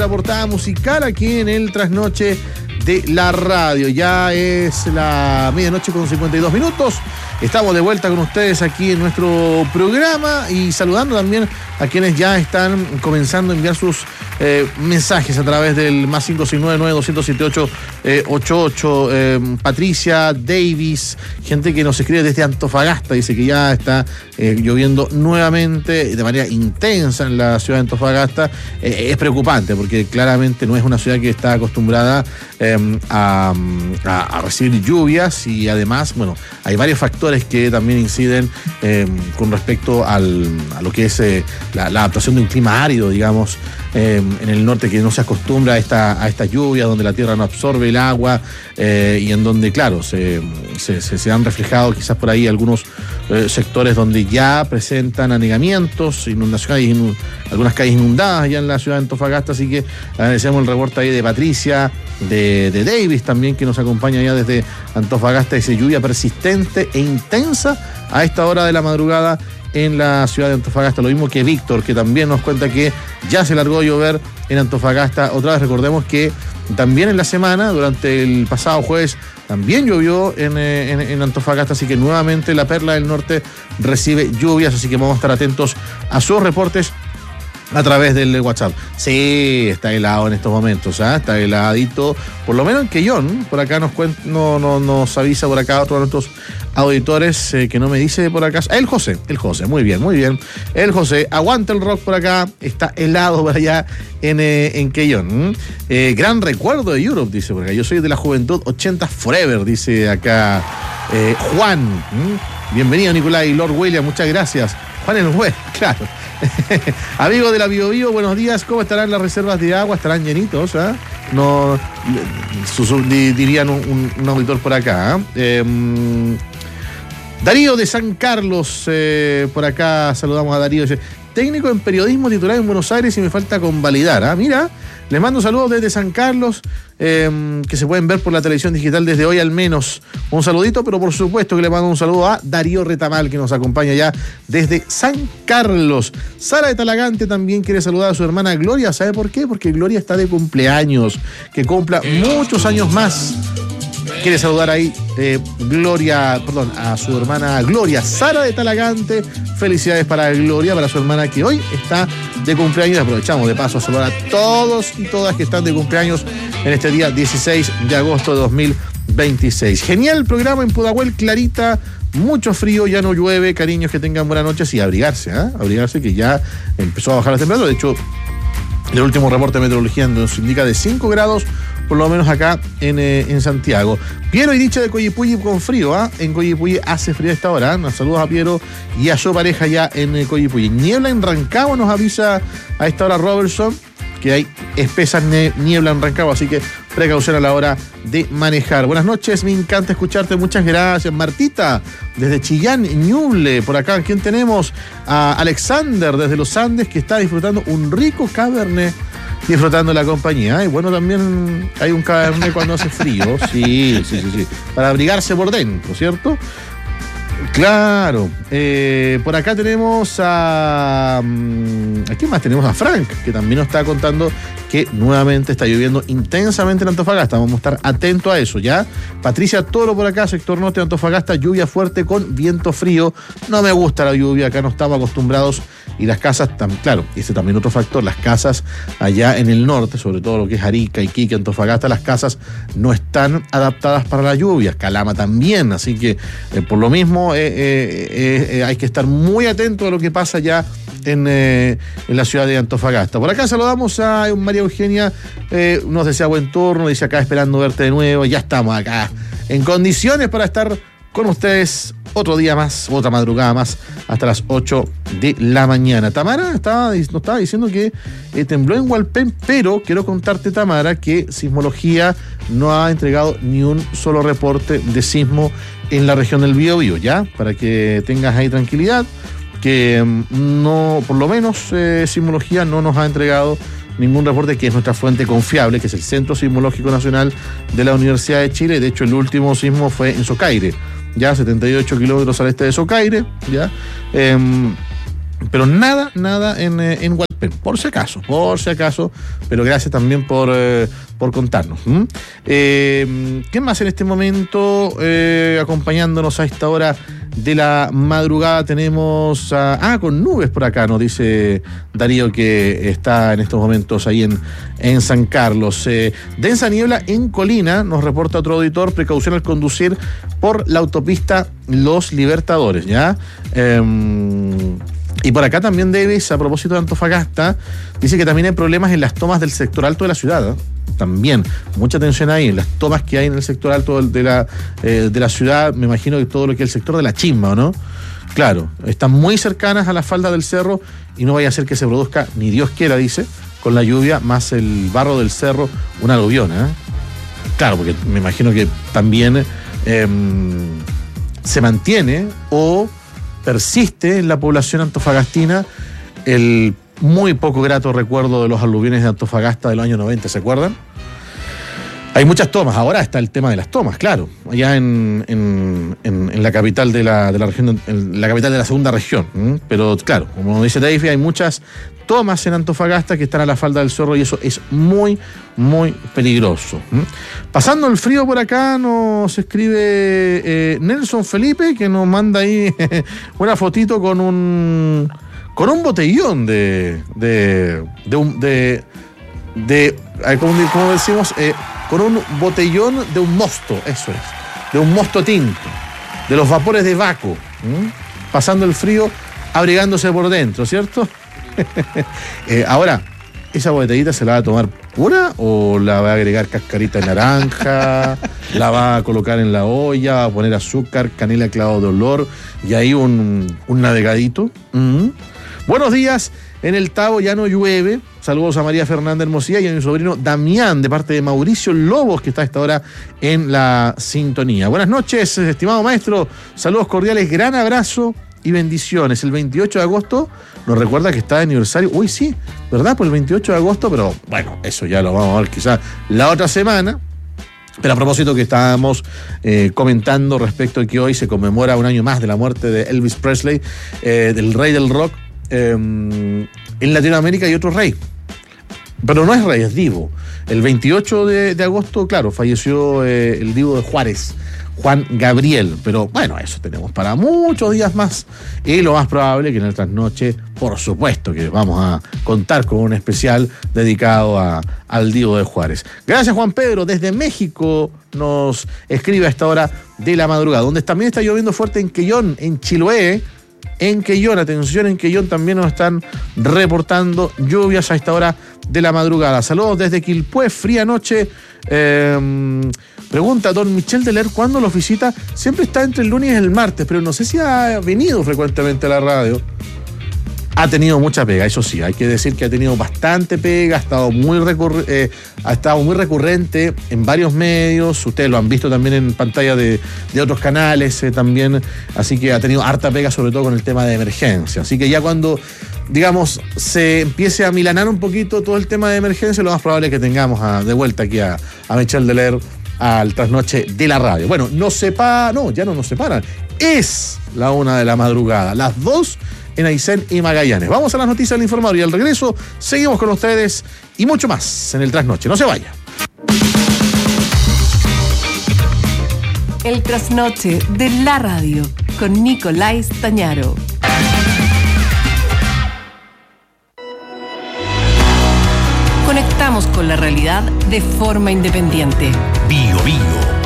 La portada musical aquí en el Trasnoche de la radio. Ya es la medianoche con 52 minutos. Estamos de vuelta con ustedes aquí en nuestro programa y saludando también a quienes ya están comenzando a enviar sus mensajes a través del más 569-9278-88. Patricia Davis, gente que nos escribe desde Antofagasta, dice que ya está lloviendo nuevamente de manera intensa en la ciudad de Antofagasta. Es preocupante porque claramente no es una ciudad que está acostumbrada a recibir lluvias y además, bueno, hay varios factores que también inciden con respecto a lo que es la adaptación de un clima árido, digamos, en el norte, que no se acostumbra a esta lluvia, donde la tierra no absorbe el agua y en donde, claro, se han reflejado quizás por ahí algunos sectores donde ya presentan anegamientos, inundaciones, algunas calles inundadas ya en la ciudad de Antofagasta, así que agradecemos el reporte ahí de Patricia, de Davis también, que nos acompaña ya desde Antofagasta. Dice: lluvia persistente e intensa a esta hora de la madrugada en la ciudad de Antofagasta. Lo mismo que Víctor, que también nos cuenta que ya se largó a llover en Antofagasta. Otra vez recordemos que también en la semana, durante el pasado jueves, también llovió en Antofagasta, así que nuevamente la perla del norte recibe lluvias, así que vamos a estar atentos a sus reportes a través del WhatsApp. Sí, está helado en estos momentos, está heladito, por lo menos en Quellón. Por acá nos avisa por acá otro de nuestros auditores que no me dice por acá. El José, muy bien. El José, aguanta el rock por acá, está helado por allá en Quellón. Gran recuerdo de Europe, dice por acá. Yo soy de la juventud 80 Forever, dice acá Juan. Bienvenido, Nicolás y Lord William, muchas gracias. Juan el Güey, claro. Amigos de la Bio Bio, buenos días. ¿Cómo estarán las reservas de agua? ¿Estarán llenitos? No, dirían un auditor por acá. Darío de San Carlos, por acá saludamos a Darío. Dice: técnico en periodismo titular en Buenos Aires y me falta convalidar. Mira, les mando saludos desde San Carlos, que se pueden ver por la televisión digital desde hoy al menos. Un saludito, pero por supuesto que le mando un saludo a Darío Retamal, que nos acompaña ya desde San Carlos. Sara de Talagante también quiere saludar a su hermana Gloria. ¿Sabe por qué? Porque Gloria está de cumpleaños, que cumpla muchos años más. Quiere saludar ahí a su hermana Gloria, Sara de Talagante. Felicidades para Gloria, para su hermana que hoy está de cumpleaños. Aprovechamos de paso a saludar a todos y todas que están de cumpleaños en este día 16 de agosto de 2026. Genial el programa en Pudahuel, clarita, mucho frío, ya no llueve. Cariños, que tengan buenas noches y abrigarse, abrigarse, que ya empezó a bajar la temperatura. De hecho, el último reporte de meteorología nos indica de 5 grados, por lo menos acá en Santiago. Piero y Dicha de Coyipulli con frío, En Coyipulli hace frío a esta hora, Nos saludos a Piero y a su pareja ya en Coyipulli. Niebla en Rancagua, nos avisa a esta hora Robertson, que hay espesa niebla en Rancagua, así que precaución a la hora de manejar. Buenas noches, me encanta escucharte, muchas gracias. Martita, desde Chillán, Ñuble, por acá, ¿quién tenemos? A Alexander, desde los Andes, que está disfrutando un rico cabernet, disfrutando la compañía. Y bueno, también hay un cabernet cuando hace frío, sí, para abrigarse por dentro, ¿cierto? Claro. Por acá tenemos ¿a quién más? Tenemos a Frank, que también nos está contando que nuevamente está lloviendo intensamente en Antofagasta. Vamos a estar atentos a eso, ¿ya? Patricia Toro por acá, sector norte de Antofagasta, lluvia fuerte con viento frío. No me gusta la lluvia, acá no estamos acostumbrados. Y las casas, claro, ese también otro factor, las casas allá en el norte, sobre todo lo que es Arica, Iquique, Antofagasta, las casas no están adaptadas para la lluvia. Calama también, así que por lo mismo hay que estar muy atento a lo que pasa ya en la ciudad de Antofagasta. Por acá saludamos a María Eugenia, nos desea buen turno, dice acá esperando verte de nuevo. Ya estamos acá en condiciones para estar con ustedes otro día más, otra madrugada más, hasta las 8 de la mañana. Tamara nos estaba diciendo que tembló en Hualpén, pero quiero contarte, Tamara, que Sismología no ha entregado ni un solo reporte de sismo en la región del Biobío, ¿ya? Para que tengas ahí tranquilidad, que no, por lo menos Sismología no nos ha entregado ningún reporte, que es nuestra fuente confiable, que es el Centro Sismológico Nacional de la Universidad de Chile. De hecho, el último sismo fue en Socaire, ya 78 kilómetros al este de Socaire, ya. Pero nada en Hualpén, por si acaso, pero gracias también por contarnos. ¿Quién más en este momento acompañándonos a esta hora de la madrugada? Tenemos con nubes por acá, nos dice Darío, que está en estos momentos ahí en San Carlos. Densa niebla en Colina, nos reporta otro auditor, precaución al conducir por la autopista Los Libertadores, ¿ya? Y por acá también Davis, a propósito de Antofagasta, dice que también hay problemas en las tomas del sector alto de la ciudad, ¿eh? También, mucha atención ahí en las tomas que hay en el sector alto de la ciudad. Me imagino que todo lo que es el sector de la Chimba, ¿o no? Claro, están muy cercanas a la falda del cerro y no vaya a ser que se produzca, ni Dios quiera, dice, con la lluvia más el barro del cerro, una aluvión, ¿eh? Claro, porque me imagino que también se mantiene o persiste en la población antofagastina el muy poco grato recuerdo de los aluviones de Antofagasta de los años 90, ¿se acuerdan? Hay muchas tomas, ahora está el tema de las tomas, claro, allá en la capital de la región, en la capital de la segunda región, pero claro, como dice Davey, hay muchas tomas en Antofagasta que están a la falda del Cerro y eso es muy, muy peligroso. Pasando el frío por acá, nos escribe Nelson Felipe, que nos manda ahí una fotito con un botellón ¿cómo decimos? Con un botellón de un mosto, eso es, de un mosto tinto, de los vapores de Baco, pasando el frío, abrigándose por dentro, ¿cierto? Ahora, ¿esa botellita se la va a tomar pura o la va a agregar cascarita de naranja, la va a colocar en la olla, va a poner azúcar, canela, clavo de olor y ahí un navegadito? Buenos días, en el Tabo ya no llueve. Saludos a María Fernanda Hermosilla y a mi sobrino Damián, de parte de Mauricio Lobos, que está a esta hora en la sintonía. Buenas noches, estimado maestro. Saludos cordiales, gran abrazo y bendiciones. El 28 de agosto nos recuerda que está de aniversario. Uy, sí, ¿verdad? Pues el 28 de agosto, pero bueno, eso ya lo vamos a ver quizás la otra semana. Pero a propósito que estábamos comentando respecto a que hoy se conmemora un año más de la muerte de Elvis Presley, del rey del rock. En Latinoamérica hay otro rey, pero no es rey, es divo. El 28 de agosto, claro, falleció el divo de Juárez, Juan Gabriel, pero bueno, eso tenemos para muchos días más y lo más probable que en el trasnoche, por supuesto que vamos a contar con un especial dedicado al divo de Juárez. Gracias, Juan Pedro, desde México nos escribe a esta hora de la madrugada, donde también está lloviendo fuerte en Quellón, en Chiloé. En Quellón, atención, en Quellón también nos están reportando lluvias a esta hora de la madrugada. Saludos desde Quilpué, fría noche. Pregunta don Michel Deler, ¿cuándo los visita? Siempre está entre el lunes y el martes, pero no sé si ha venido frecuentemente a la radio. Ha tenido mucha pega, eso sí, hay que decir que ha tenido bastante pega, ha estado muy recurrente en varios medios, ustedes lo han visto también en pantalla de otros canales también, así que ha tenido harta pega, sobre todo con el tema de emergencia. Así que ya cuando, digamos, se empiece a milanar un poquito todo el tema de emergencia, lo más probable es que tengamos de vuelta aquí a Michel Deler al trasnoche de la radio. Bueno, ya no nos separan, es la 1 de la madrugada, las 2 en Aysén y Magallanes. Vamos a las noticias del informador y al regreso seguimos con ustedes y mucho más en el trasnoche. No se vaya. El trasnoche de la radio con Nicolás Tañaro. Conectamos con la realidad de forma independiente. Bio Bio.